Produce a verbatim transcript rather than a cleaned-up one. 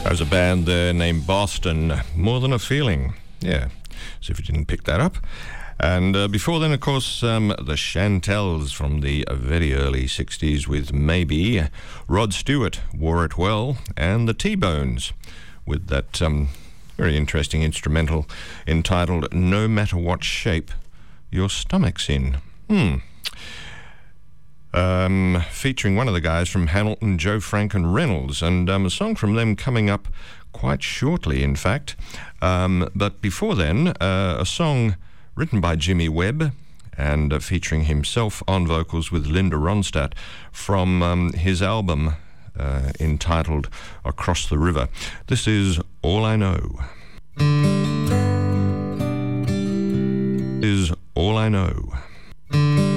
There's a band there named Boston, More Than a Feeling. Yeah, as if you didn't pick that up. And uh, before then, of course, um, the Chantels from the very early sixties with Maybe. Rod Stewart, Wore It Well. And the T-Bones with that um, very interesting instrumental entitled No Matter What Shape Your Stomach's In. Hmm. Um, featuring one of the guys from Hamilton, Joe Frank and Reynolds, and um, a song from them coming up quite shortly, in fact. Um, but before then, uh, a song written by Jimmy Webb and uh, featuring himself on vocals with Linda Ronstadt from um, his album uh, entitled Across the River. This is All I Know. Is All I Know.